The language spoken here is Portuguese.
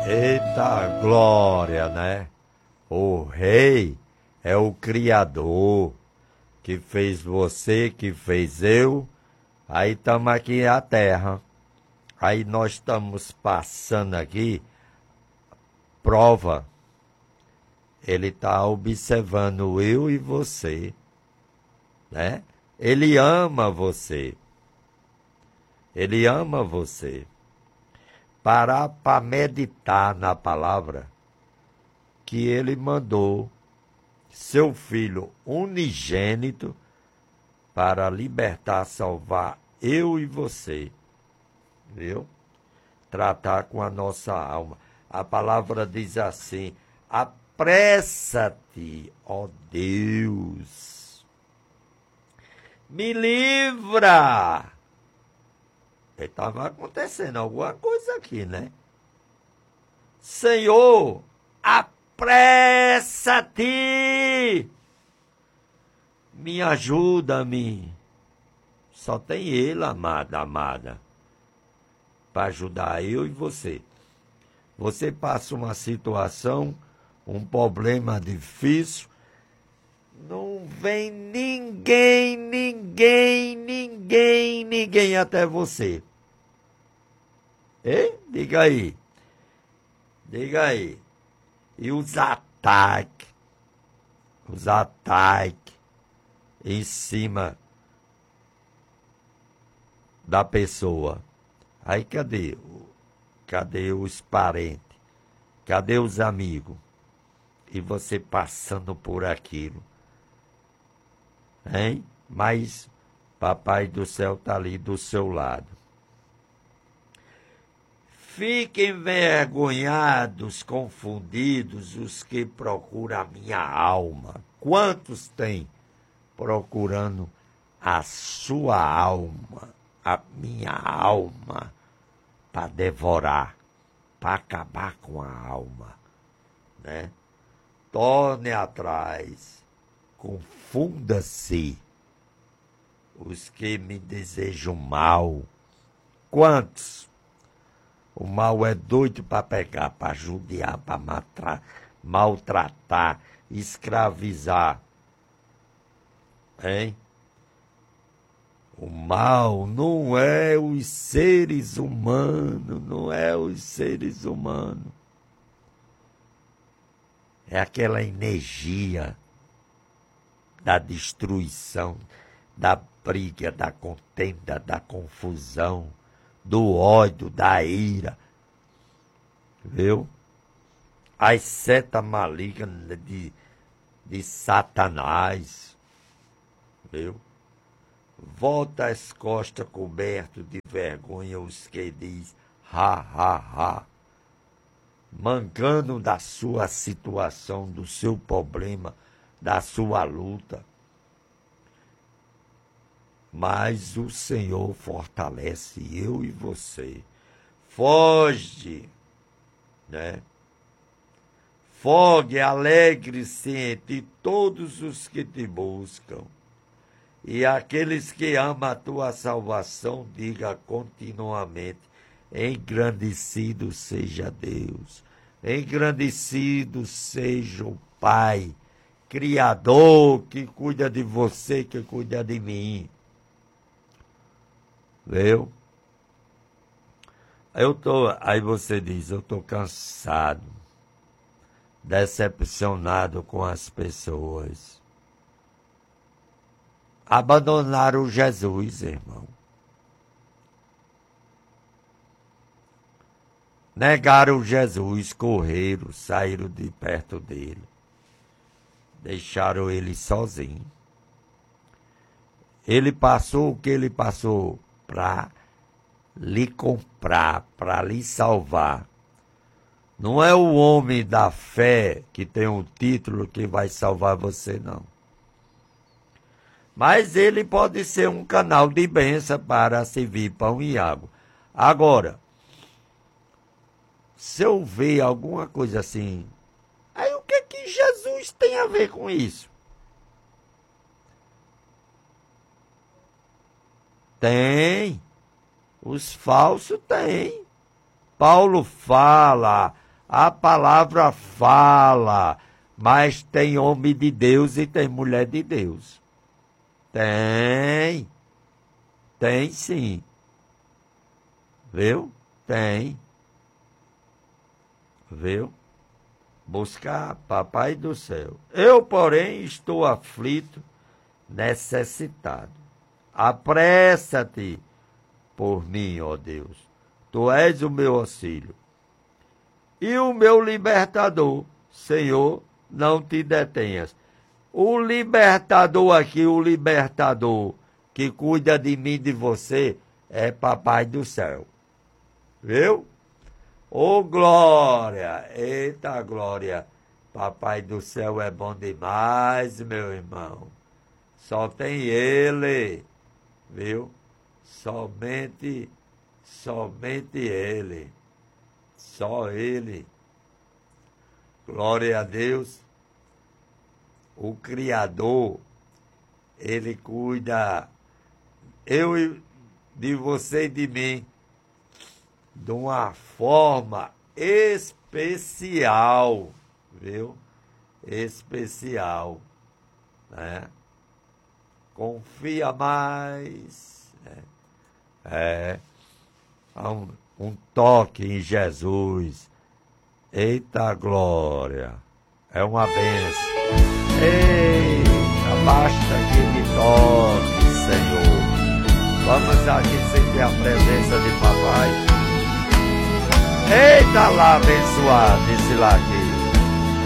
Eita glória, né? O rei é o Criador que fez você, que fez eu. Aí estamos aqui na terra. Aí nós estamos passando aqui prova. Ele está observando eu e você, né? Ele ama você. Ele ama você. Parar para meditar na palavra que ele mandou seu filho unigênito para libertar, salvar eu e você, viu? Tratar com a nossa alma. A palavra diz assim: apressa-te, ó Deus, me livra. Estava acontecendo alguma coisa aqui, né? Senhor, apressa-te, me ajuda-me. Só tem ele, amada, para ajudar eu e você. Você passa uma situação, um problema difícil, não vem ninguém até você. Hein? Diga aí. E os ataques em cima da pessoa. Aí cadê? Cadê os parentes? Cadê os amigos? E você passando por aquilo. Hein? Mas Papai do céu está ali do seu lado. Fiquem envergonhados, confundidos, os que procuram a minha alma. Quantos tem procurando a sua alma, a minha alma, para devorar, para acabar com a alma, né? Torne atrás, confunda-se os que me desejam mal. Quantos? O mal é doido para pegar, para judiar, para maltratar, escravizar. Hein? O mal não é os seres humanos, É aquela energia da destruição, da briga, da contenda, da confusão, do ódio, da ira, viu? As setas malignas de Satanás, viu? Volta as costas coberto de vergonha os que diz ha, mancando da sua situação, do seu problema, da sua luta. Mas o Senhor fortalece eu e você. Foge, né? Fogue, alegre-se entre todos os que te buscam. E aqueles que amam a tua salvação, diga continuamente: engrandecido seja Deus, engrandecido seja o Pai, Criador, que cuida de você, que cuida de mim. Viu? Aí você diz: eu estou cansado, decepcionado com as pessoas. Abandonaram Jesus, irmão. Negaram Jesus, correram, saíram de perto dele. Deixaram ele sozinho. Ele passou o que ele passou para lhe comprar, para lhe salvar. Não é o homem da fé que tem um título que vai salvar você, não. Mas ele pode ser um canal de bênção para servir pão e água. Agora, se eu ver alguma coisa assim, aí o que Jesus tem a ver com isso? Tem. Os falsos têm. Paulo fala A palavra fala, mas tem homem de Deus e tem mulher de Deus. Tem sim. Viu? Tem. Viu? Buscar Papai do céu. Eu, porém, estou aflito, necessitado. Apressa-te por mim, ó Deus. Tu és o meu auxílio. E o meu libertador, Senhor, não te detenhas. O libertador aqui, o libertador que cuida de mim e de você, é Papai do céu. Viu? Ô glória! Eita glória! Papai do céu é bom demais, meu irmão. Só tem ele, viu? Somente ele. Só ele. Glória a Deus. O Criador, ele cuida, de você e de mim, de uma forma especial, viu? Especial, né? Confia mais, né? Há um toque em Jesus. Eita glória! É uma bênção. Eita, basta que me toque, Senhor. Vamos aqui sentir a presença de Papai. Eita lá, abençoado, esse lá aqui.